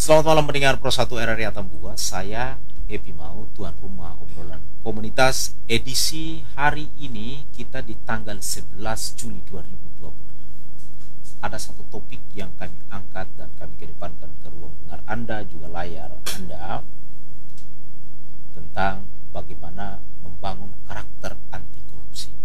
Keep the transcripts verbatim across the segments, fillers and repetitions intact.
Selamat malam pendengar Pro satu R R I Atambua. Saya Epi Mau, tuan rumah obrolan komunitas. Edisi hari ini kita di tanggal sebelas Juli dua ribu dua puluh enam. Ada satu topik yang kami angkat dan kami kedepankan ke ruang dengar Anda juga layar Anda, tentang bagaimana membangun karakter anti korupsi.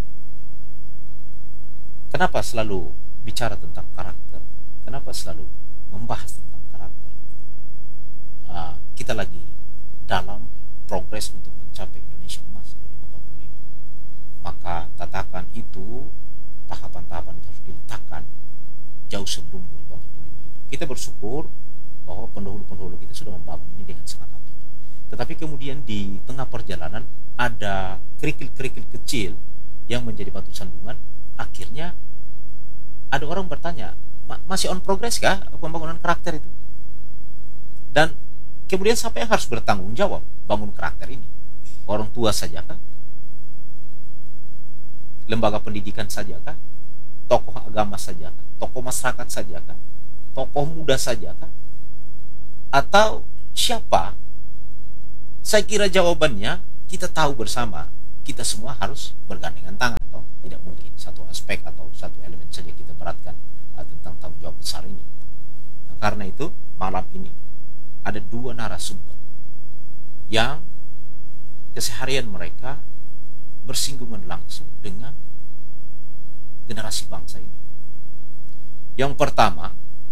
Kenapa selalu bicara tentang karakter? Kenapa selalu membahas tentang karakter? Uh, kita lagi dalam progres untuk mencapai Indonesia Emas dua ribu empat puluh lima. Maka tatakan itu, tahapan-tahapan itu harus diletakkan jauh sebelum dua ribu empat puluh lima itu. Kita bersyukur bahwa pendahulu-pendahulu kita sudah membangun ini dengan sangat apik. Tetapi kemudian di tengah perjalanan ada kerikil-kerikil kecil yang menjadi batu sandungan. Akhirnya ada orang bertanya, masih on progress kah pembangunan karakter itu? Dan kemudian siapa yang harus bertanggung jawab bangun karakter ini? Orang tua saja kah? Lembaga pendidikan saja kah? Tokoh agama saja kah? Tokoh masyarakat saja kah? Tokoh muda saja kah? Atau siapa? Saya kira jawabannya kita tahu bersama. Kita semua harus bergandengan tangan. Toh. Tidak mungkin satu aspek atau satu elemen saja kita beratkan uh, tentang tanggung jawab besar ini. Nah, karena itu malam ini ada dua narasumber yang keseharian mereka bersinggungan langsung dengan generasi bangsa ini. Yang pertama,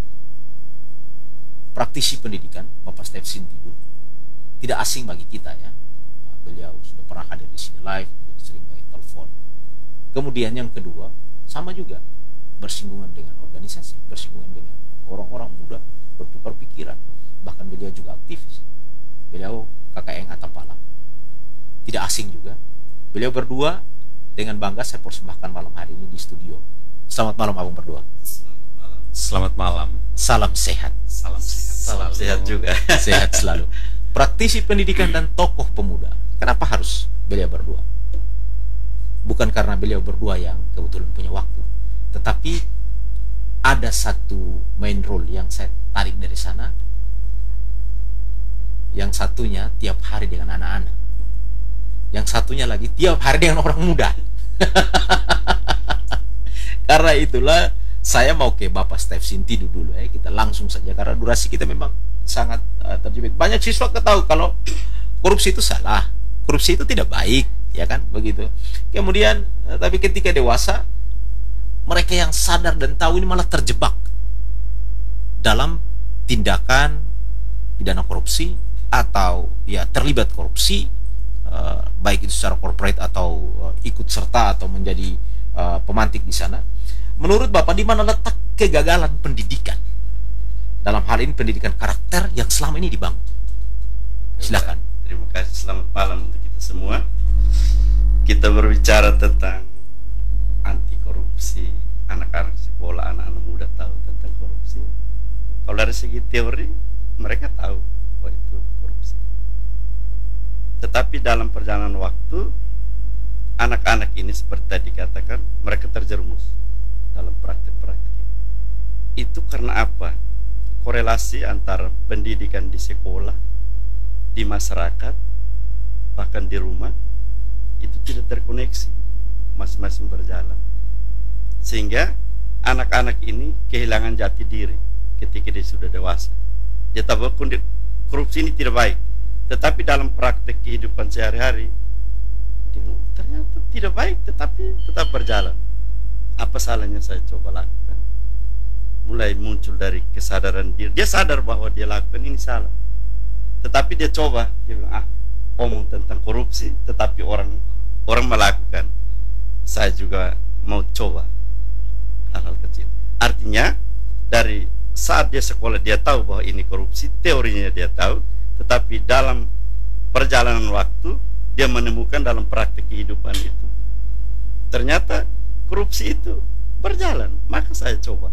praktisi pendidikan Bapak Stef Sintidu, tidak asing bagi kita ya. Beliau sudah pernah hadir di sini live, juga sering by telepon. Kemudian yang kedua, sama juga bersinggungan dengan organisasi, bersinggungan dengan orang-orang muda, bertukar pikiran. Bahkan beliau juga aktivis. Beliau K K N Atapala, tidak asing juga. Beliau berdua dengan bangga saya persembahkan malam hari ini di studio. Selamat malam abang berdua. Selamat malam. Salam sehat. Salam sehat. Salam sehat juga. Sehat selalu. Praktisi pendidikan dan tokoh pemuda. Kenapa harus beliau berdua? Bukan karena beliau berdua yang kebetulan punya waktu, tetapi ada satu main role yang saya tarik dari sana. Yang satunya tiap hari dengan anak-anak, yang satunya lagi tiap hari dengan orang muda. Karena itulah saya mau ke Bapak Stef Sintidu dulu ya. Kita langsung saja karena durasi kita memang sangat uh, terjepit. Banyak siswa ketahui kalau korupsi itu salah, korupsi itu tidak baik, ya kan begitu. Kemudian uh, tapi ketika dewasa mereka yang sadar dan tahu ini malah terjebak dalam tindakan pidana korupsi atau ya terlibat korupsi, uh, baik itu secara corporate atau uh, ikut serta atau menjadi uh, pemantik di sana. Menurut Bapak, di mana letak kegagalan pendidikan dalam hal ini pendidikan karakter yang selama ini dibangun? Silakan. Terima kasih, selamat malam untuk kita semua. Kita berbicara tentang anti korupsi, anak-anak sekolah, anak-anak muda tahu tentang korupsi. Kalau dari segi teori mereka tahu bahwa itu korupsi. Tetapi dalam perjalanan waktu anak-anak ini seperti tadi dikatakan mereka terjerumus dalam praktik-praktik ini. Itu karena apa? Korelasi antara pendidikan di sekolah, di masyarakat, bahkan di rumah itu tidak terkoneksi, masing-masing berjalan, sehingga anak-anak ini kehilangan jati diri ketika dia sudah dewasa. Dia tahu korupsi ini tidak baik, tetapi dalam praktek kehidupan sehari-hari dia ternyata tidak baik, tetapi tetap berjalan. Apa salahnya saya coba lakukan? Mulai muncul dari kesadaran diri. Dia sadar bahwa dia lakukan ini salah, tetapi dia coba, dia bilang, ah, omong tentang korupsi, tetapi orang orang melakukan. Saya juga mau coba hal-hal kecil. Artinya dari saat dia sekolah dia tahu bahwa ini korupsi, teorinya dia tahu, tetapi dalam perjalanan waktu dia menemukan dalam praktik kehidupan itu ternyata korupsi itu berjalan. Maka saya coba,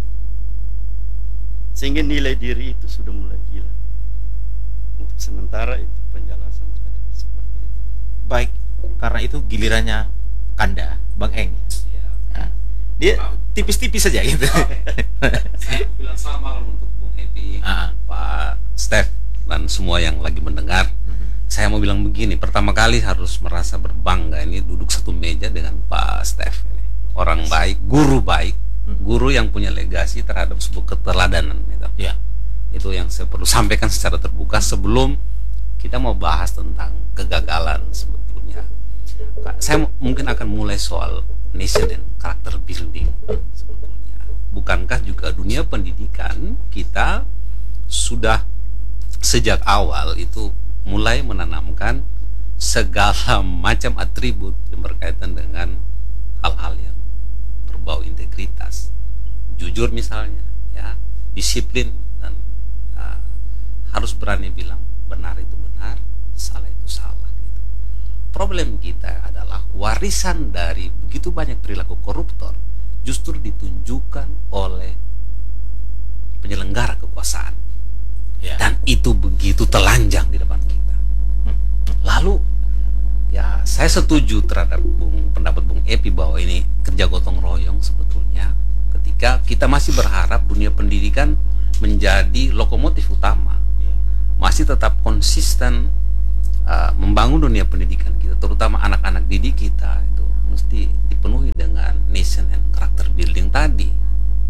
sehingga nilai diri itu sudah mulai hilang. Untuk sementara itu penjelasan saya seperti itu. Baik, karena itu gilirannya Kanda, Bang Eng. Nah, dia tipis-tipis saja gitu. Saya bilang selamat malam untuk Bung Epi, Ah, Pak Steph dan semua yang lagi mendengar. Saya mau bilang begini, pertama kali harus merasa berbangga ini duduk satu meja dengan Pak Steph ini. Orang baik, guru baik, guru yang punya legasi terhadap sebuah keteladanan gitu. Ya. Itu yang saya perlu sampaikan secara terbuka sebelum kita mau bahas tentang kegagalan sebetulnya. Saya mungkin akan mulai soal nation and character building sebetulnya. Bukankah juga dunia pendidikan kita sudah sejak awal itu mulai menanamkan segala macam atribut yang berkaitan dengan hal-hal yang berbau integritas, jujur misalnya, ya, disiplin, dan uh, harus berani bilang benar itu benar, salah itu salah. Gitu. Problem kita adalah warisan dari begitu banyak perilaku koruptor justru ditunjukkan oleh penyelenggara kekuasaan. Ya. Dan itu begitu telanjang di depan kita. Lalu ya saya setuju terhadap Bung, pendapat Bung Epi bahwa ini kerja gotong royong sebetulnya, ketika kita masih berharap dunia pendidikan menjadi lokomotif utama, masih tetap konsisten uh, membangun dunia pendidikan kita, terutama anak-anak didik kita itu mesti dipenuhi dengan nation and character building tadi.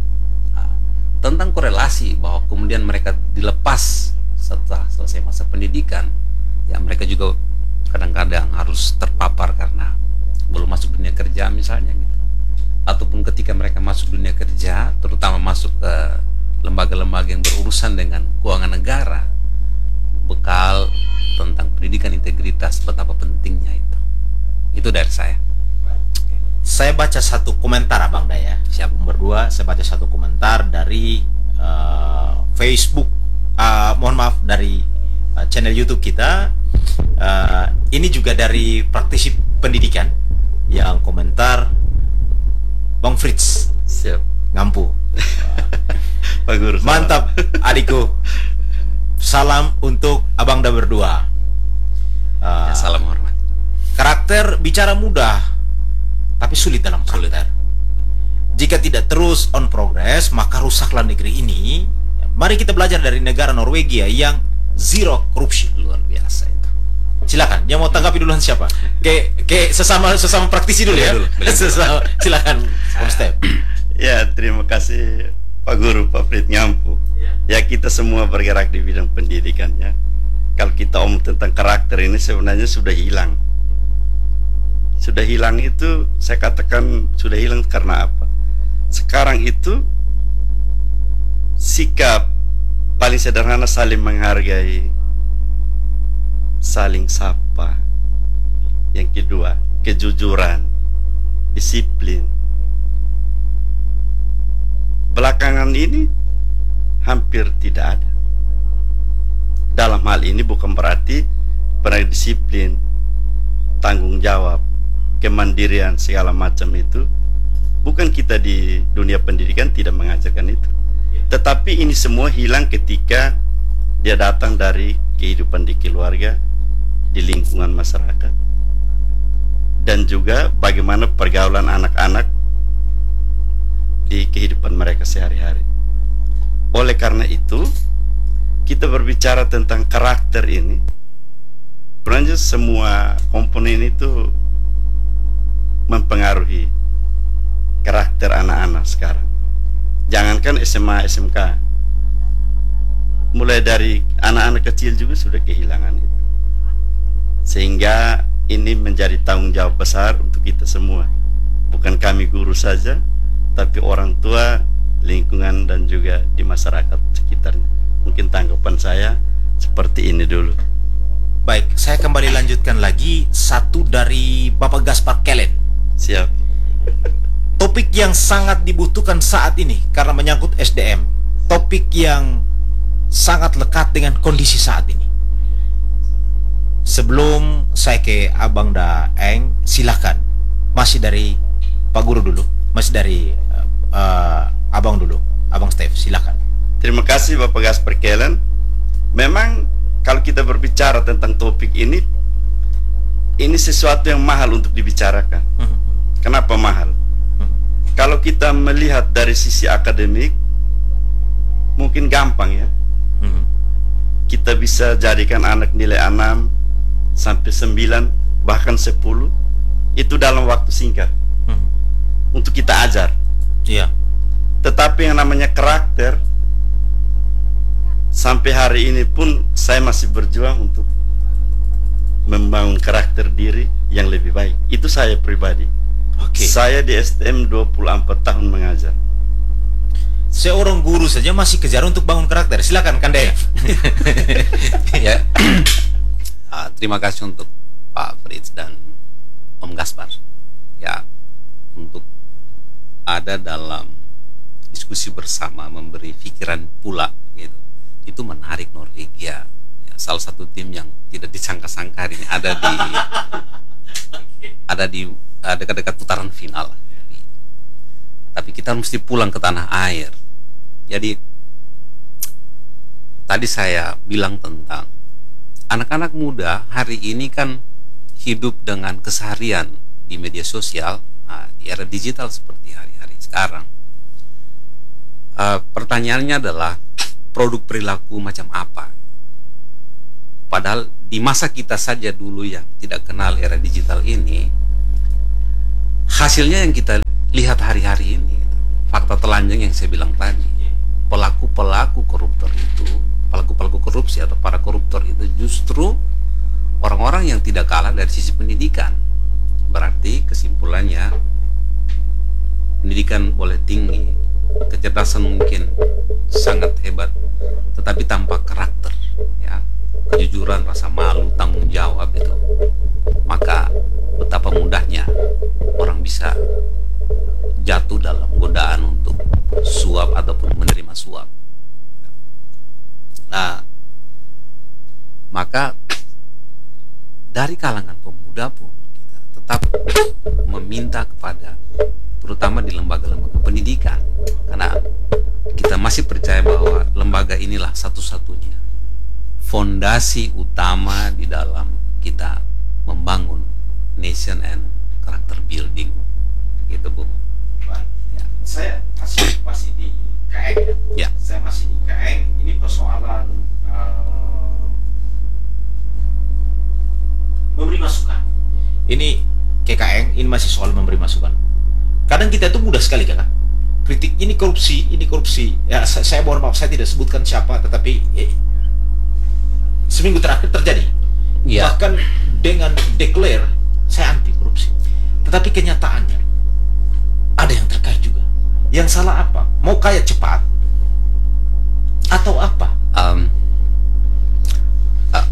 Tentang korelasi bahwa kemudian mereka dilepas setelah selesai masa pendidikan, ya mereka juga kadang-kadang harus terpapar karena belum masuk dunia kerja misalnya gitu, ataupun ketika mereka masuk dunia kerja, terutama masuk ke lembaga-lembaga yang berurusan dengan keuangan negara, bekal tentang pendidikan integritas betapa pentingnya itu. Itu dari saya. Saya baca satu komentar Abang Daya, Siap. Bung berdua, saya baca satu komentar dari uh, Facebook, uh, mohon maaf dari uh, channel YouTube kita. Uh, ini juga dari praktisi pendidikan yang komentar, Bang Fritz Siap. Ngampu. Pak Guru. salam. Mantap adikku. Salam untuk Abang Da berdua. Uh, Ya, salam hormat. Karakter bicara mudah, tapi sulit dalam karakter. Jika tidak terus on progress, maka rusaklah negeri ini. Mari kita belajar dari negara Norwegia yang zero korupsi. Luar biasa itu. Silakan, yang mau tanggapi duluan siapa? Kayak kayak sesama sesama praktisi dulu ya. Beliau dulu, beliau dulu. Sesama- silakan, Om Step. Ya, terima kasih Pak Guru, Pak Frit Ngampu. Ya, kita semua bergerak di bidang pendidikan ya. Kalau kita omong tentang karakter ini sebenarnya sudah hilang. Sudah hilang itu, saya katakan sudah hilang karena apa? Sekarang itu sikap paling sederhana saling menghargai, saling sapa. Yang kedua, kejujuran, disiplin. Belakangan ini hampir tidak ada. Dalam hal ini bukan berarti berdisiplin, tanggung jawab, kemandirian segala macam itu, bukan kita di dunia pendidikan tidak mengajarkan itu, tetapi ini semua hilang ketika dia datang dari kehidupan di keluarga, di lingkungan masyarakat, dan juga bagaimana pergaulan anak-anak di kehidupan mereka sehari-hari. Oleh karena itu, kita berbicara tentang karakter ini, sebenarnya semua komponen itu mempengaruhi karakter anak-anak sekarang. Jangankan S M A, S M K, mulai dari anak-anak kecil juga sudah kehilangan itu. Sehingga ini menjadi tanggung jawab besar untuk kita semua. Bukan kami guru saja, tapi orang tua, lingkungan, dan juga di masyarakat sekitarnya. Mungkin tanggapan saya seperti ini dulu. Baik, saya kembali lanjutkan lagi satu dari Bapak Gaspar Kellen. Siap. Topik yang sangat dibutuhkan saat ini karena menyangkut S D M. Topik yang sangat lekat dengan kondisi saat ini. Sebelum saya ke Abang Da Eng, silakan. Masih dari Pak Guru dulu, masih dari uh, uh, Abang dulu, Abang Steph, silakan. Terima kasih Bapak Gaspar Kellen. Memang kalau kita berbicara tentang topik ini, ini sesuatu yang mahal untuk dibicarakan. Kenapa mahal? Kalau kita melihat dari sisi akademik, mungkin gampang ya. kita bisa jadikan anak nilai enam sampai sembilan bahkan sepuluh itu dalam waktu singkat Hmm. untuk kita ajar. Iya. Tetapi yang namanya karakter, sampai hari ini pun saya masih berjuang untuk membangun karakter diri yang lebih baik. Itu saya pribadi. Oke. Saya di S T M dua puluh empat tahun mengajar. Seorang guru saja masih kejar untuk bangun karakter. Silakan Kang Dea. Ya. Ah, terima kasih untuk Pak Fritz dan Om Gaspar. Ya, untuk ada dalam diskusi bersama, memberi pikiran pula gitu. Itu menarik Norwegia. Ya, salah satu tim yang tidak disangka-sangka hari ini ada di ada di uh, dekat-dekat putaran final. Tapi, tapi kita mesti pulang ke tanah air. Jadi tadi saya bilang tentang anak-anak muda hari ini kan hidup dengan keseharian di media sosial, nah, di era digital seperti hari-hari sekarang. Uh, pertanyaannya adalah produk perilaku macam apa? Padahal di masa kita saja dulu yang tidak kenal era digital ini, hasilnya yang kita lihat hari-hari ini, fakta telanjang yang saya bilang tadi, pelaku-pelaku koruptor itu, pelaku-pelaku korupsi atau para koruptor itu justru orang-orang yang tidak kalah dari sisi pendidikan. Berarti kesimpulannya, pendidikan boleh tinggi, kecerdasan mungkin sangat hebat, tetapi tanpa karakter, ya, kejujuran, rasa malu, tanggung jawab itu, maka betapa mudahnya orang bisa jatuh dalam godaan untuk suap ataupun menerima suap. Nah, maka dari kalangan pemuda pun kita tetap meminta kepada, terutama di lembaga-lembaga pendidikan, karena kita masih percaya bahwa lembaga inilah satu-satunya fondasi utama di dalam kita membangun nation and character building, gitu Bu. Ya. Saya masih masih di K N ya. Ya. Saya masih di K N. Ini persoalan uh, memberi masukan. Ini K K N, ini masih soal memberi masukan. Kadang kita itu mudah sekali Kakak. Kritik ini korupsi, ini korupsi. Ya, saya, saya mohon maaf, saya tidak sebutkan siapa, tetapi eh, seminggu terakhir terjadi. Ya. Bahkan dengan declare saya anti korupsi. Tetapi kenyataannya ada yang terkait juga. Yang salah apa? Mau kaya cepat atau apa? Um, uh,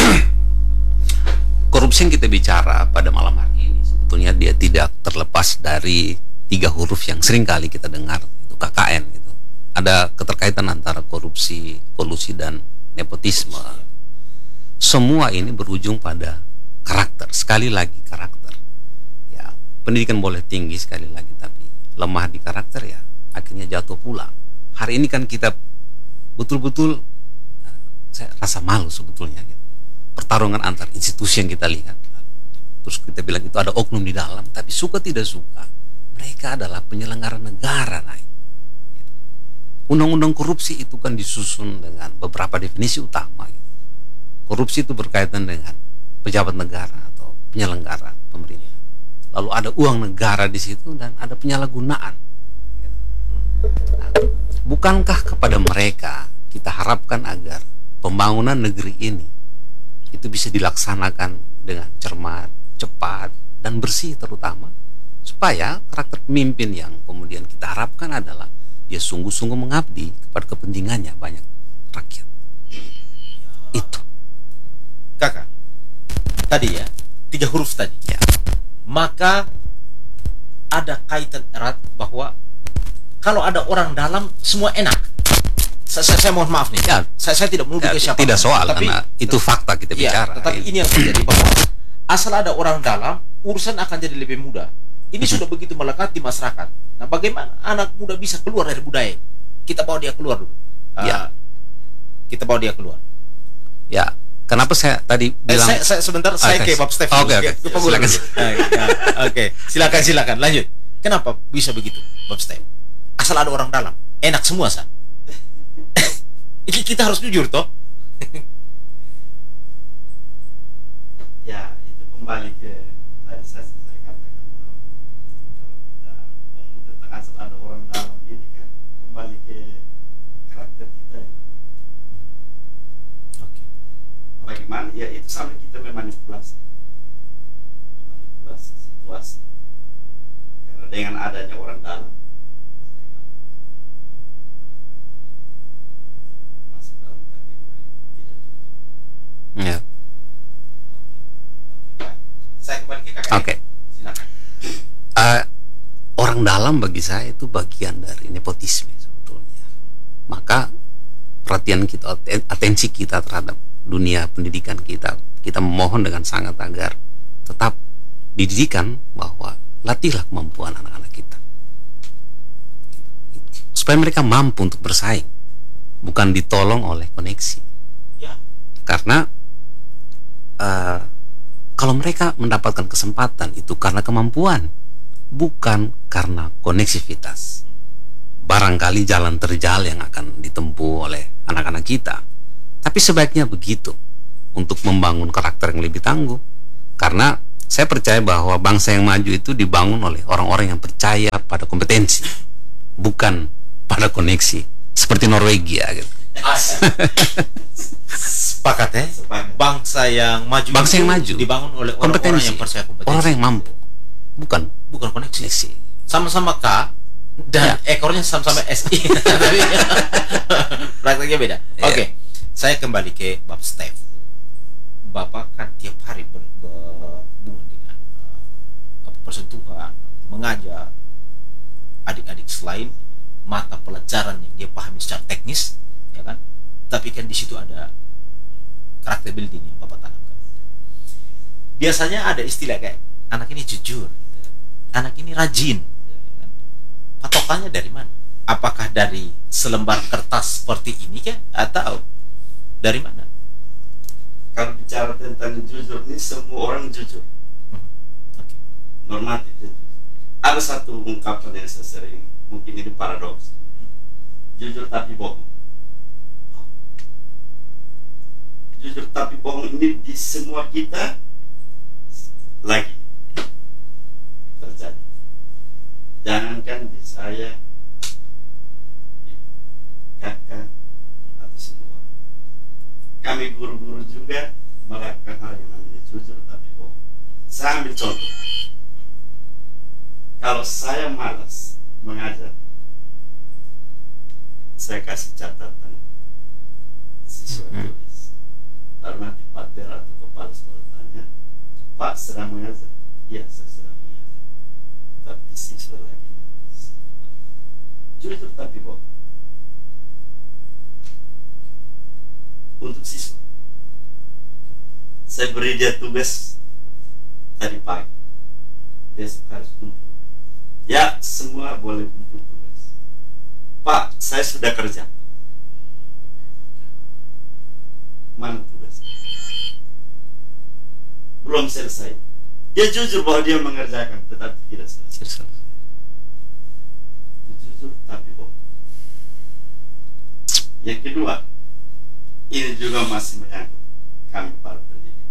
korupsi yang kita bicara pada malam hari ini sebetulnya dia tidak terlepas dari tiga huruf yang sering kali kita dengar, itu K K N gitu. Ada keterkaitan antara korupsi, kolusi dan nepotisme. Semua ini berujung pada karakter. Sekali lagi karakter. Ya, pendidikan boleh tinggi sekali lagi, tapi lemah di karakter ya akhirnya jatuh pula. Hari ini kan kita betul-betul, saya rasa malu sebetulnya gitu. Pertarungan antar institusi yang kita lihat, terus kita bilang itu ada oknum di dalam, tapi suka tidak suka mereka adalah penyelenggara negara. Naik gitu. Undang-undang korupsi itu kan disusun dengan beberapa definisi utama gitu. Korupsi itu berkaitan dengan pejabat negara atau penyelenggara pemerintah. Lalu ada uang negara di situ dan ada penyalahgunaan. Nah, bukankah kepada mereka kita harapkan agar pembangunan negeri ini itu bisa dilaksanakan dengan cermat, cepat, dan bersih, terutama supaya karakter pemimpin yang kemudian kita harapkan adalah dia sungguh-sungguh mengabdi kepada kepentingannya banyak rakyat. Itu Kakak tadi ya, tiga huruf tadi ya. Maka ada kaitan erat bahwa kalau ada orang dalam semua enak. Saya, saya, saya mohon maaf nih Ya. saya, saya tidak menuduh Ya, ke siapa, tidak soal, tapi karena itu fakta kita ya, bicara. tetapi ini yang terjadi bahwa asal ada orang dalam, urusan akan jadi lebih mudah. Ini sudah begitu melekat di masyarakat. Nah, bagaimana anak muda bisa keluar dari budaya? Kita bawa dia keluar dulu. Uh, Ya. Kita bawa dia keluar. Ya, kenapa saya tadi Eh, bilang saya, saya sebentar saya Oke. ke Bob Steph. Oke, oke. Silakan. Oke, silakan silakan lanjut. Kenapa bisa begitu, Bob Steph? Asal ada orang dalam, enak semua, San. Kita harus jujur toh. kembali ke tadi saya, saya katakan bahwa kalau kita ngomong tentang asal ada orang dalam ini kan kembali ke karakter kita yang Oke. bagaimana ya itu sampai kita memanipulasi memanipulasi situasi karena dengan adanya orang dalam masih dalam kategori tidak jujur. Ya. Oke, baik. Saya kembali ke kakak. Oke. Silakan. Eh, orang dalam bagi saya itu bagian dari nepotisme sebetulnya. Maka perhatian kita, atensi kita terhadap dunia pendidikan kita, kita memohon dengan sangat agar tetap dididikan bahwa latihlah kemampuan anak-anak kita supaya mereka mampu untuk bersaing, bukan ditolong oleh koneksi. Ya. Karena uh, kalau mereka mendapatkan kesempatan itu karena kemampuan, bukan karena koneksivitas. Barangkali jalan terjal yang akan ditempuh oleh anak-anak kita, tapi sebaiknya begitu untuk membangun karakter yang lebih tangguh. Karena saya percaya bahwa bangsa yang maju itu dibangun oleh orang-orang yang percaya pada kompetensi, bukan pada koneksi, seperti Norwegia gitu. Sepakat ya. Sepakat. Bangsa yang maju Bangsa itu yang maju dibangun oleh orang-orang kompetensi, yang percaya kompetensi. orang yang mampu, bukan Bukan koneksi. koneksi. Sama-sama K dan Ya. ekornya sama-sama S I. Prakteknya beda. Ya. Oke. Saya kembali ke Bab Steph. Bapak kan tiap hari ber, berhubungan dengan uh, persentuhan, mengajar adik-adik selain mata pelajaran yang dia pahami secara teknis, ya kan? Tapi kan di situ ada karakter building yang Bapak tanamkan. Biasanya ada istilah kayak anak ini jujur, anak ini rajin. Ya kan? Patokannya dari mana? Apakah dari selembar kertas seperti ini kan, atau dari mana? Kalau bicara tentang jujur ini semua orang jujur, Oke. normatif jujur. Ada satu ungkapan yang saya sering, mungkin ini paradoks, jujur tapi bohong. Jujur tapi bohong ini di semua kita lagi terjadi. Jangankan di saya, di kakak atau semua. Kami guru-guru juga melakukan hal yang namanya jujur tapi bohong. Saya ambil contoh. Kalau saya malas mengajar, saya kasih catatan siswa tulis. Lalu nanti Pak Der atau kepala sekolah tanya, Pak sedang mengajar? Iya, saya sedang mengajar. Tapi siswa lagi menulis. Jujur tapi bohong. Untuk siswa, saya beri dia tugas tadi pagi, besok harus kumpul. Ya, semua boleh kumpul tugas. Pak, saya sudah kerja. Mana tugas? Belum selesai. Dia jujur bahwa dia mengerjakan, tetapi tidak selesai. Jujur tapi bohong. Yang kedua, ini juga masih menyangkut kami para pendidik.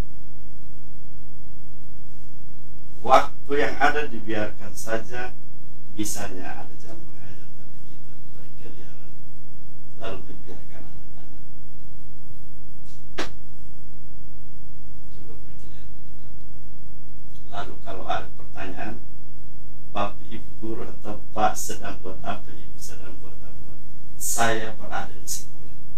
Waktu yang ada dibiarkan saja, misalnya ada jam mengajar tapi kita berkeliaran lalu membiarkan anak-anak juga berkeliaran. Lalu kalau ada pertanyaan, Bapak Ibu guru atau Pak sedang buat apa, Ibu sedang buat apa, saya berada di sekolah.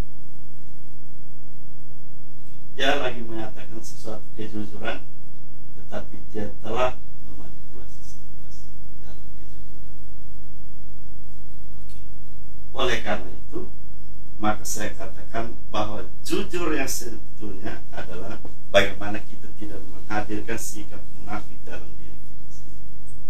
Dia lagi menyatakan sesuatu kejujuran, tetapi dia telah memanipulasi situasi dalam kejujuran. Oleh karena itu, maka saya katakan bahwa jujur yang sebetulnya adalah bagaimana kita tidak menghadirkan sikap munafik dalam diri kita sendiri.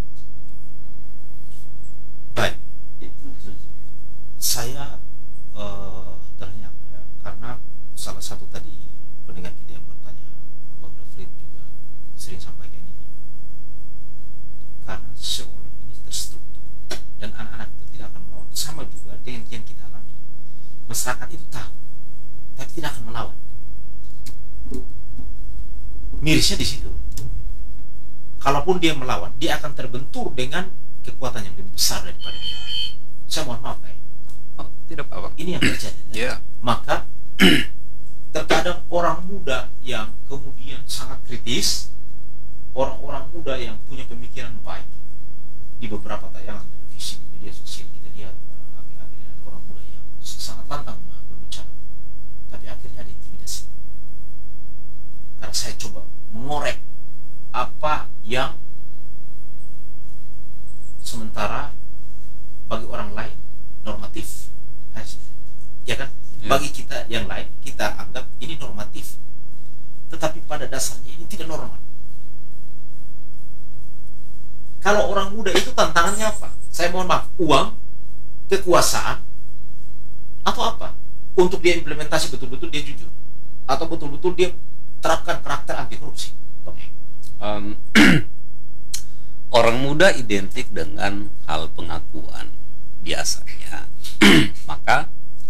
Baik. Itu jujur. Saya uh, ternyata ya, karena salah satu tadi pendengar kita yang bertanya, Bang Dafrid juga sering sampaikan ini, karena seolah ini terstruktur dan anak-anak itu tidak akan melawan. Sama juga dengan yang kita alami, masyarakat itu tahu tapi tidak akan melawan. Mirisnya di situ. kalaupun dia melawan, dia akan terbentur dengan kekuatan yang lebih besar daripada dia. Saya mohon maaf, eh. Oh, tidak apa-apa. Ini yang terjadi. Ya. Maka terkadang orang muda yang kemudian sangat kritis, orang-orang muda yang punya pemikiran baik, di beberapa tayangan televisi, di media sosial kita lihat uh, akhir-akhirnya ada orang muda yang sangat lantang uh, berbicara, tapi akhirnya ada intimidasi. Karena saya coba mengorek apa yang sementara bagi orang lain normatif, ya kan? Ya. Bagi kita yang lain kita anggap ini normatif, tetapi pada dasarnya ini tidak normal. Kalau orang muda itu tantangannya apa? Saya mohon maaf, uang, kekuasaan, atau apa? Untuk dia implementasi betul-betul dia jujur, atau betul-betul dia terapkan karakter anti korupsi. Oke. Um, orang muda identik dengan hal pengakuan biasanya. Maka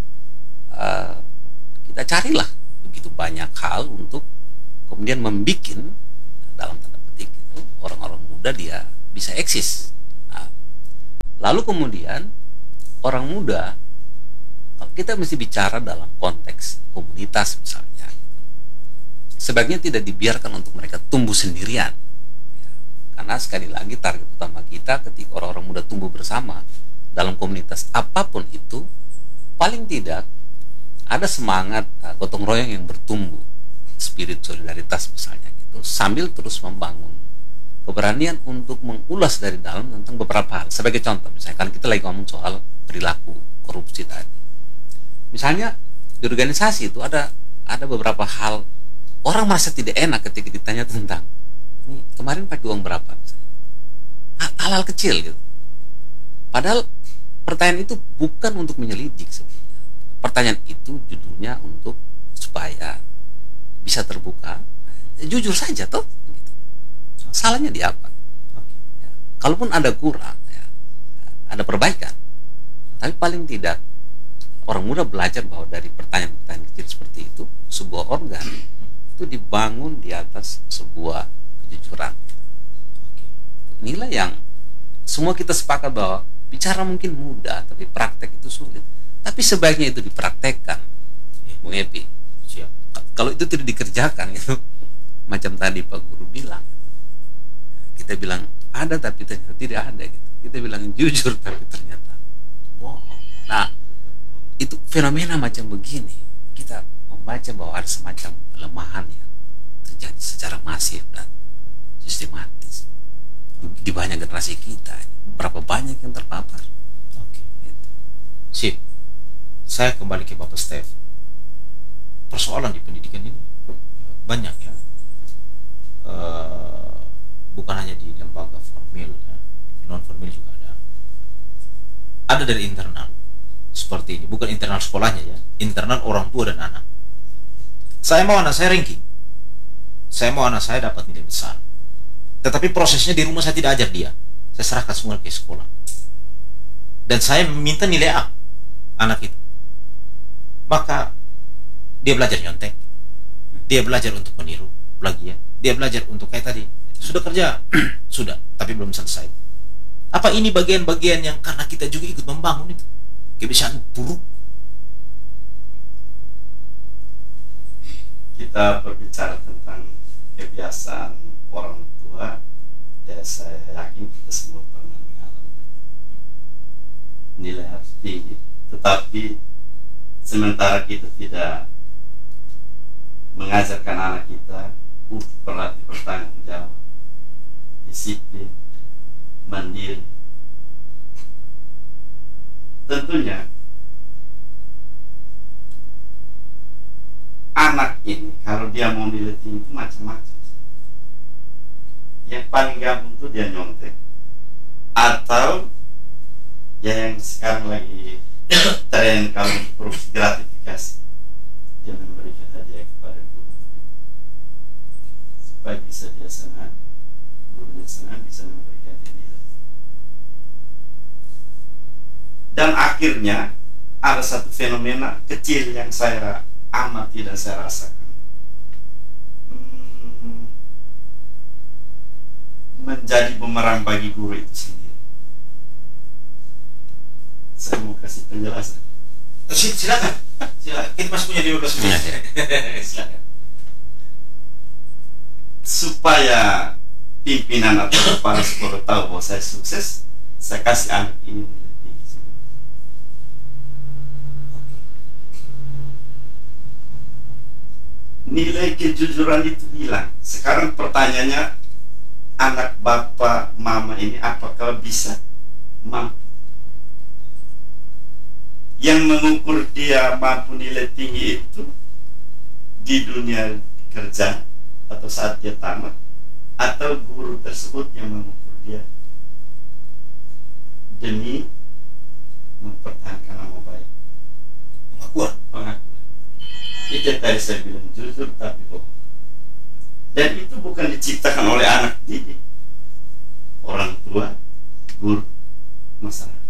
uh, kita carilah begitu banyak hal untuk kemudian membuat dalam tanda petik itu orang-orang muda dia bisa eksis. Nah, lalu kemudian orang muda, kalau kita mesti bicara dalam konteks komunitas misalnya, sebaiknya tidak dibiarkan untuk mereka tumbuh sendirian. Ya, karena sekali lagi target utama kita ketika orang-orang muda tumbuh bersama dalam komunitas apapun itu, paling tidak ada semangat uh, gotong royong yang bertumbuh, spirit solidaritas misalnya gitu, sambil terus membangun keberanian untuk mengulas dari dalam tentang beberapa hal. Sebagai contoh, misalnya kan kita lagi ngomong soal perilaku korupsi tadi. Misalnya di organisasi itu ada ada beberapa hal orang merasa tidak enak ketika ditanya tentang ini kemarin pakai uang berapa, misalnya. Hal-hal kecil gitu. Padahal pertanyaan itu bukan untuk menyelidik sebenarnya. Pertanyaan itu judulnya untuk supaya bisa terbuka, jujur saja toh. Salahnya di apa? Ya. Kalaupun ada kurang, ya, ada perbaikan. Tapi paling tidak orang muda belajar bahwa dari pertanyaan-pertanyaan kecil seperti itu, sebuah organ itu dibangun di atas sebuah kejujuran. Inilah yang semua kita sepakat bahwa bicara mungkin mudah, tapi praktek itu sulit. Tapi sebaiknya itu dipraktekkan, Bung Epi. Siap. Kalau itu tidak dikerjakan, itu macam tadi Pak Guru bilang. Kita bilang ada tapi ternyata tidak ada gitu. Kita bilang jujur tapi ternyata bohong. Nah, itu fenomena macam begini kita membaca bahwa ada semacam pelemahan yang terjadi secara masif dan sistematis di banyak generasi kita. Berapa banyak yang terpapar? Oke. Gitu. Sip. Saya kembali ke Bapak Steph. Persoalan di pendidikan ini banyak ya. Uh, bukan hanya di lembaga formil, ya, non formil juga ada. Ada dari internal seperti ini, bukan internal sekolahnya ya, internal orang tua dan anak. Saya mau anak saya ranking, saya mau anak saya dapat nilai besar, tetapi prosesnya di rumah saya tidak ajar dia, saya serahkan semua ke sekolah, dan saya meminta nilai A anak itu. Maka dia belajar nyontek, dia belajar untuk meniru plagiat, dia belajar untuk kayak tadi. Sudah kerja, sudah, tapi belum selesai. Apa ini bagian-bagian yang karena kita juga ikut membangun itu kebiasaan buruk? Kita berbicara tentang kebiasaan orang tua, ya saya yakin kita semua pernah mengalami. Nilai harus tinggi, tetapi sementara kita tidak mengajarkan anak kita uh, berlatih bertanggung jawab, disiplin, mandiri. Tentunya anak ini kalau dia mau nilai tinggi itu macam-macam. Yang paling gampang itu dia nyontek, atau ya yang sekarang lagi tren kalau korupsi gratifikasi, dia memberikan hadiah kepada guru supaya bisa dia senang, gurunya senang, bisa memberikan dia nilai. Dan akhirnya ada satu fenomena kecil yang saya amati dan saya rasakan. Hmm, menjadi bumerang bagi guru itu sendiri. Saya mau kasih penjelasan. Si- silakan silakan, kita masih punya lima belas menit. Silakan. Supaya pimpinan atau kepala sekolah tahu bahwa saya sukses, saya kasih anak ini nilai tinggi juga. Nilai kejujuran itu hilang. Sekarang pertanyaannya, anak bapak mama ini apakah bisa mampu? Yang mengukur dia mampu nilai tinggi itu di dunia kerja atau saat dia tamat, atau guru tersebut yang mengukur dia demi mempertahankan nama baik, Pengakuan. pengakuan. Itu yang tadi saya bilang, jujur tapi bohong. Dan itu bukan diciptakan oleh anak didik, orang tua, guru, masyarakat.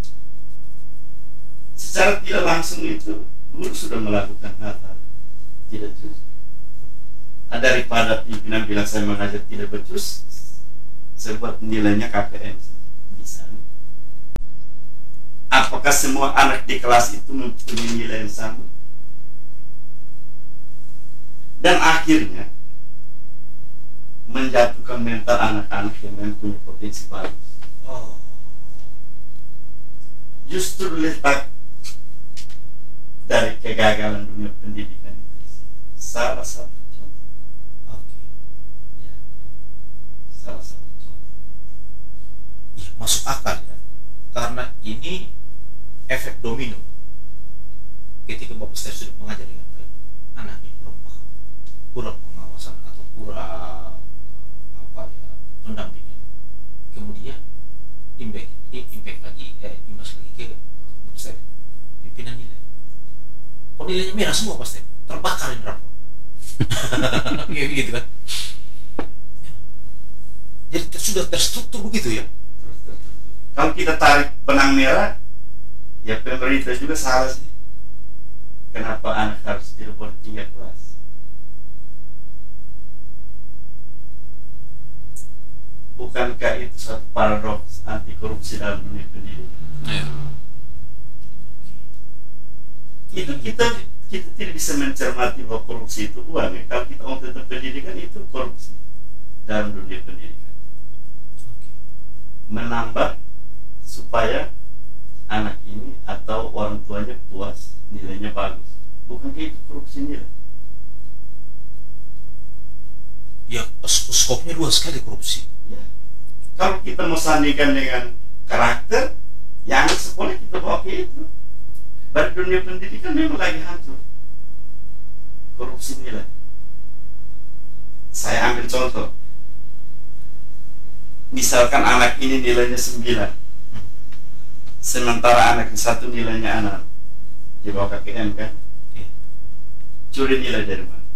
Secara tidak langsung itu guru sudah melakukan hal-hal tidak jujur. Nah, daripada pimpinan bilang saya mengajar tidak becus, saya buat nilainya K P M bisa. Apakah semua anak di kelas itu mempunyai nilai yang sama? Dan akhirnya menjatuhkan mental anak-anak yang mempunyai potensi bagus. Oh. Justru letak dari kegagalan dunia pendidikan itu salah satu contoh. Oke. Ya, salah satu contoh. Iya, masuk akal ya. Karena ini efek domino. Ketika Bapak Stef sudah mengajar dengan baik, anaknya kurang paham, kurang pengawasan atau kurang apa ya pendampingan. Kemudian impact, impact lagi, eh, imbas lagi ke Bapak Stef, pimpinan nilai. Kok nilainya merah semua pasti terbakar ini rapor. Kayak gitu kan. Jadi ter- sudah terstruktur begitu ya. Terus, terus, terus. Kalau kita tarik benang merah, ya pemerintah juga salah sih. Kenapa anak harus tidak boleh tinggal kelas? Bukankah itu suatu paradoks anti korupsi dalam dunia pendidikan? Ya. Itu kita kita tidak bisa mencermati bahwa korupsi itu uang ya. Kalau kita ngomong tentang pendidikan, itu korupsi dalam dunia pendidikan. Menambah supaya anak ini atau orang tuanya puas, nilainya bagus. Bukankah itu korupsi nilai? Ya, s- skopnya luas sekali korupsi. Ya. Kalau kita mau sandingkan dengan karakter, yang sekolah kita bawa ke itu. Pada dunia pendidikan memang lagi hancur. Korupsi nilai. Saya ambil contoh. Misalkan anak ini nilainya sembilan, sementara anak yang satu nilainya enam, di bawah K K M kan? Iya. Curi nilai dari mana?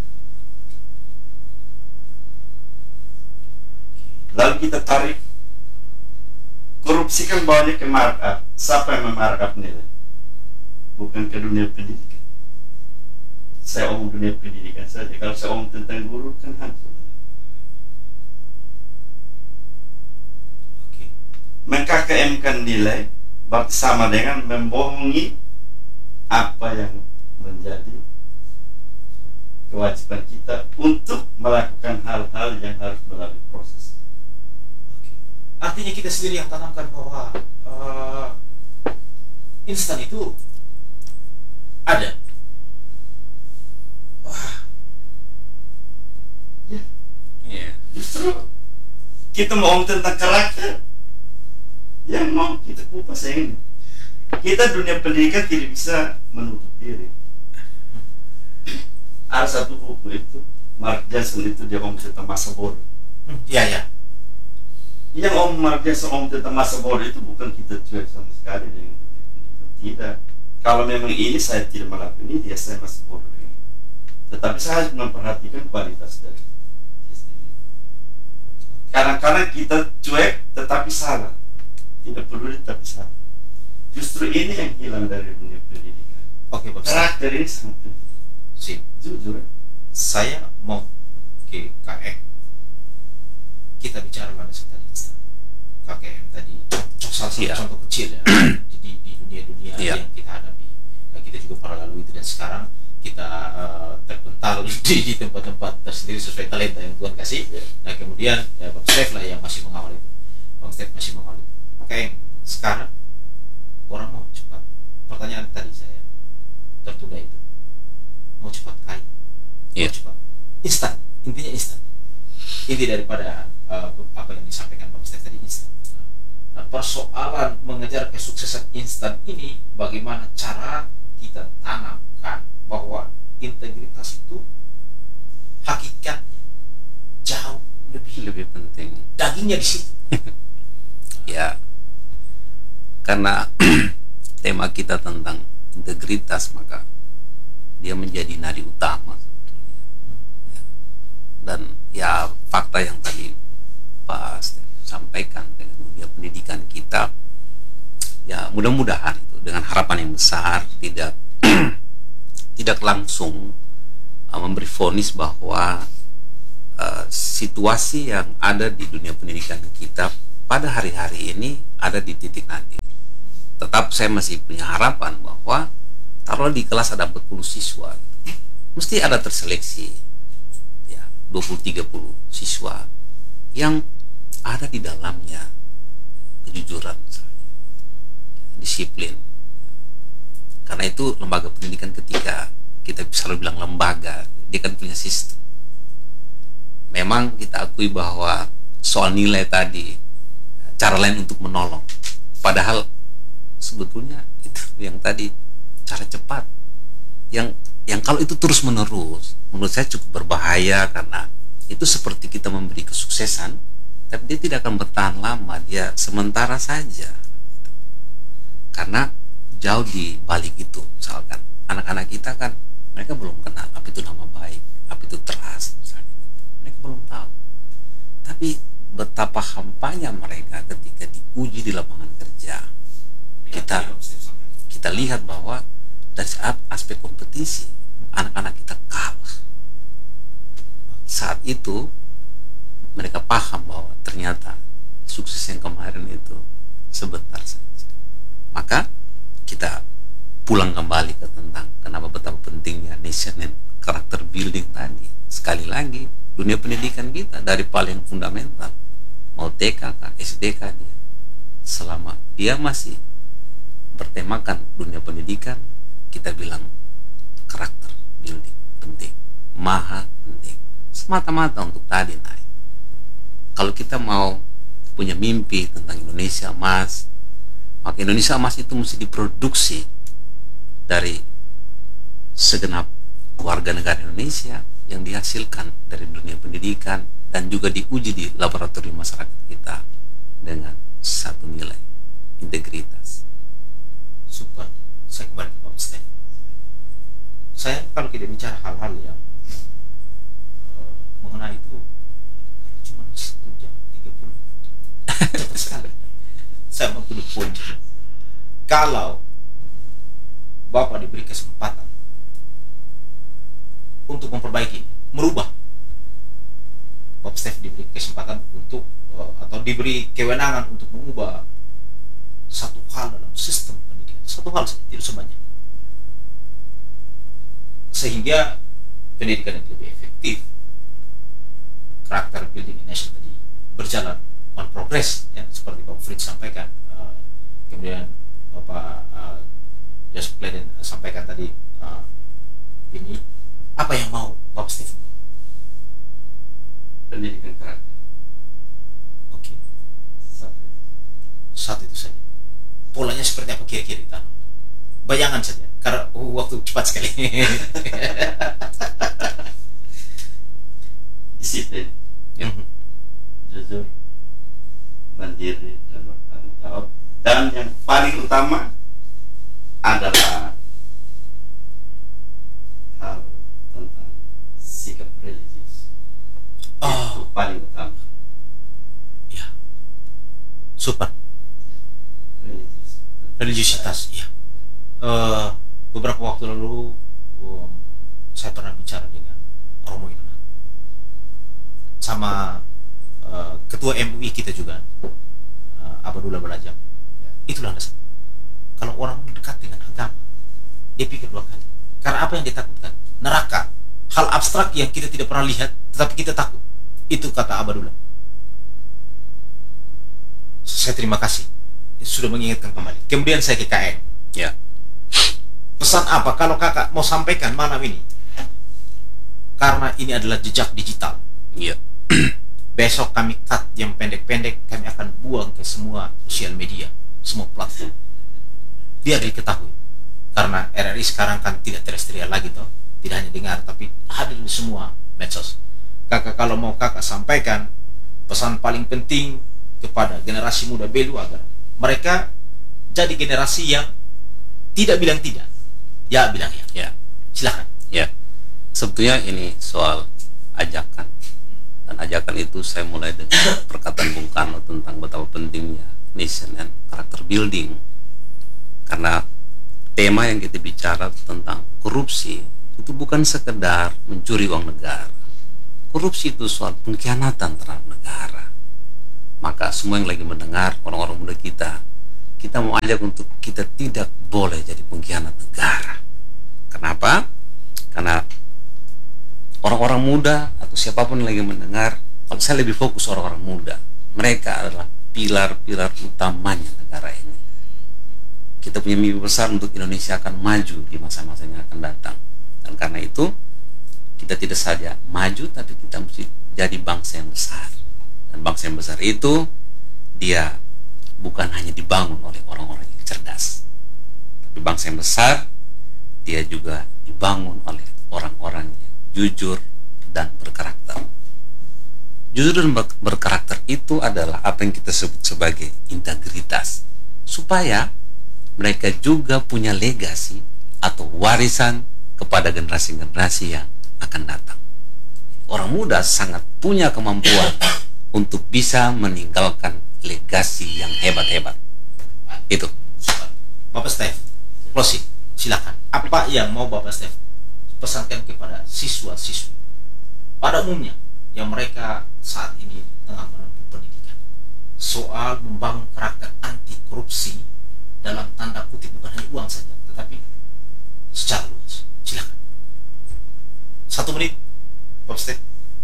Lalu kita tarik, korupsi kan bawanya ke markup. Siapa yang memarkup nilai? Bukan ke dunia pendidikan. Saya omong dunia pendidikan saja. Kalau saya omong tentang guru kan hancur. Oke. Meng-K K M-kan nilai berarti sama dengan membohongi apa yang menjadi kewajiban kita untuk melakukan hal-hal yang harus melalui proses. Oke. Artinya kita sendiri yang tanamkan bahwa uh, instan itu ada. Wah, Ya, Iya. justru kita mau ngomong tentang karakter, yang mau kita kupas yang ini. Kita dunia pendidikan tidak bisa menutup diri. Ada satu buku itu, Mark Johnson itu dia ngomong tentang masa bodoh. hmm, iya ya. Yang Om Mark Johnson ngomong tentang masa bodoh itu bukan kita cuek sama sekali dengan dunia pendidikan. Tidak. Kalau memang ini saya tidak melakukan ini, dia saya masih bodoh ini. Tetapi saya harus memperhatikan kualitas dari sistem ini. Kadang-kadang kita cuek tetapi salah, tidak peduli tapi salah. Justru ini yang hilang dari dunia pendidikan. Oke, Bapak. Karakter ini sangat penting. Sip. Jujur. Saya mau ke K M. kita bicara pada saat tadi K K M tadi, contoh salah satu Iya. contoh kecil ya di, di, di dunia-dunia Iya. yang kita hadapi. Nah, kita juga pernah lalui itu dan sekarang kita uh, terpental di, di tempat-tempat tersendiri sesuai talenta yang Tuhan kasih. Nah kemudian ya, Bang Steph lah yang masih mengawal itu. Bang Steph masih mengawal itu. Oke, sekarang orang mau cepat. Pertanyaan tadi saya tertunda itu, mau cepat kaya, mau Iya. cepat, instan. Intinya instan. Inti daripada uh, apa yang disampaikan Bang Steph tadi instan. Nah, persoalan mengejar kesuksesan instan ini, bagaimana cara kita tanamkan bahwa integritas itu hakikatnya jauh lebih Lebih penting. dagingnya di situ. Ya, karena tema kita tentang integritas, maka dia menjadi nadi utama sebetulnya. Ya. Dan ya fakta yang tadi Pak Stef sampaikan dengan dunia pendidikan kita, ya mudah-mudahan itu dengan harapan yang besar tidak tidak langsung uh, memberi vonis bahwa uh, situasi yang ada di dunia pendidikan kita pada hari-hari ini ada di titik nadir. Tetap saya masih punya harapan bahwa taruh di kelas ada empat puluh siswa, mesti ada terseleksi ya dua puluh tiga puluh siswa yang ada di dalamnya kejujuran misalnya, disiplin. Karena itu lembaga pendidikan, ketika kita selalu bilang lembaga, dia kan punya sistem. Memang kita akui bahwa soal nilai tadi, cara lain untuk menolong. Padahal sebetulnya itu yang tadi, cara cepat. Yang yang kalau itu terus menerus, menurut saya cukup berbahaya, karena itu seperti kita memberi kesuksesan, tapi dia tidak akan bertahan lama, dia sementara saja. Karena jauh di balik itu, misalkan anak-anak kita kan mereka belum kenal apa itu nama baik, apa itu trust misalnya, mereka belum tahu. Tapi betapa hampanya mereka ketika diuji di lapangan kerja, kita kita lihat bahwa dari aspek kompetisi anak-anak kita kalah. Saat itu mereka paham bahwa ternyata sukses yang kemarin itu sebentar saja. Maka kita pulang kembali ke tentang kenapa betapa pentingnya nation and character building tadi. Sekali lagi, dunia pendidikan kita dari paling fundamental, mau T K kah, S D kah, dia selama dia masih bertemakan dunia pendidikan, kita bilang karakter building penting, maha penting, semata-mata untuk tadi naik. Kalau kita mau punya mimpi tentang Indonesia emas, maka Indonesia emas itu mesti diproduksi dari segenap warga negara Indonesia yang dihasilkan dari dunia pendidikan dan juga diuji di laboratorium masyarakat kita dengan satu nilai integritas. Super. Saya kembali ke Pak Steph. Saya kalau kita bicara hal-hal yang uh, mengenai itu cuma satu jam tiga puluh cepat sekali. Saya mau to the point. Kalau Bapak diberi kesempatan untuk memperbaiki, merubah, Bapak Steph diberi kesempatan untuk uh, atau diberi kewenangan untuk mengubah satu hal dalam sistem pendidikan, satu hal saja, tidak sebanyak, sehingga pendidikan yang lebih efektif, karakter building in nation tadi berjalan on progress, ya, seperti Pak Fritz sampaikan, uh, kemudian Bapak uh, Joseph Clayton sampaikan tadi, uh, ini apa yang mau Bapak Stephen? Pendidikan karakter. Oke, Satu. satu itu saja. Polanya seperti apa kira-kira ditanam? Bayangan saja, karena uh, waktu cepat sekali. Disiplin, Mhm. jujur, mandiri, dan bertanggung jawab. Dan yang paling utama adalah hal tentang sikap religius. Itu Oh, paling utama. ya, super. Religius. Religiositas, ya. Eh, beberapa waktu lalu um, saya pernah bicara dengan Romo Yunan sama uh, ketua M U I kita juga, uh, Abadullah Balajang. Itulah dasar. Kalau orang dekat dengan agama, dia pikir dua kali. Karena apa yang dia takutkan? Neraka, hal abstrak yang kita tidak pernah lihat, tetapi kita takut. Itu kata Abadullah. Saya terima kasih sudah mengingatkan kembali. Kemudian saya ke K N. Ya. Pesan apa kalau kakak mau sampaikan malam ini? Karena ini adalah jejak digital. Iya. Besok kami cut yang pendek-pendek, kami akan buang ke semua sosial media, semua platform. Biar diketahui. Karena R R I sekarang kan tidak terestrial lagi toh, tidak hanya dengar tapi hadir di semua medsos. Kakak kalau mau kakak sampaikan pesan paling penting kepada generasi muda Belu agar mereka jadi generasi yang tidak bilang tidak, ya bilang ya. Ya. Silakan. Ya. Sebetulnya ini soal ajakan. Dan ajakan itu saya mulai dengan perkataan Bung Karno tentang betapa pentingnya nation and character building. Karena tema yang kita bicara tentang korupsi itu bukan sekedar mencuri uang negara. Korupsi itu soal pengkhianatan terhadap negara. Maka semua yang lagi mendengar, orang-orang muda kita, kita mau ajak untuk kita tidak boleh jadi pengkhianat negara. Kenapa? Karena orang-orang muda atau siapapun yang lagi mendengar, kalau saya lebih fokus orang-orang muda, mereka adalah pilar-pilar utamanya negara ini. Kita punya mimpi besar untuk Indonesia akan maju di masa-masa yang akan datang. Dan karena itu, kita tidak saja maju, tapi kita mesti jadi bangsa yang besar. Dan bangsa yang besar itu, dia bukan hanya dibangun oleh orang-orang yang cerdas. Tapi bangsa yang besar, dia juga dibangun oleh orang-orang yang jujur dan berkarakter. Jujur dan berkarakter itu adalah apa yang kita sebut sebagai integritas. Supaya mereka juga punya legasi atau warisan kepada generasi-generasi yang akan datang. Orang muda sangat punya kemampuan untuk bisa meninggalkan legasi yang hebat-hebat. Itu. Bapak Stef, closing, silakan. Apa yang mau Bapak Stef pesankan kepada siswa-siswi pada umumnya yang mereka saat ini tengah menempuh pendidikan soal membangun karakter anti korupsi dalam tanda kutip, bukan hanya uang saja tetapi secara luas. Silakan. Satu menit, Bapak Stef.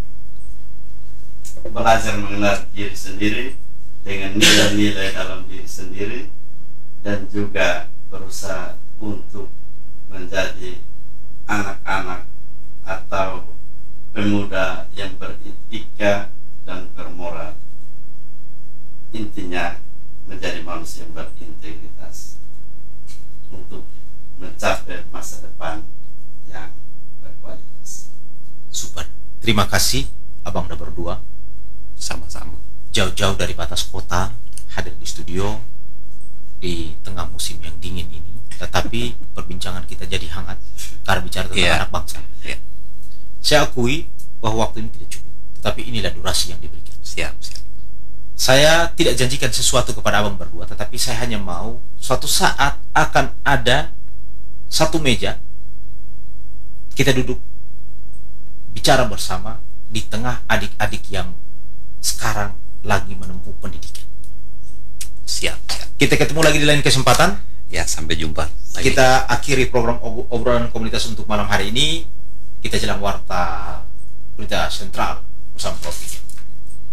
Belajar mengenal diri sendiri dengan nilai-nilai dalam diri sendiri dan juga berusaha untuk menjadi anak-anak atau pemuda yang beretika dan bermoral. Intinya menjadi manusia yang berintegritas untuk mencapai masa depan yang berkualitas. Super. Terima kasih Abang udah berdua. Sama-sama. Jauh-jauh dari batas kota hadir di studio di tengah musim yang dingin ini, tetapi perbincangan kita jadi hangat karena bicara tentang Yeah. anak bangsa. Ya. Saya akui bahwa waktu ini tidak cukup, tetapi inilah durasi yang diberikan. Siap, siap. Saya tidak janjikan sesuatu kepada abang berdua, tetapi saya hanya mau suatu saat akan ada satu meja, kita duduk bicara bersama di tengah adik-adik yang sekarang lagi menempuh pendidikan. Siap, siap. Kita ketemu lagi di lain kesempatan. Ya, sampai jumpa lagi. Kita akhiri program ob- obrolan komunitas untuk malam hari ini. Kita jelang warta berita sentral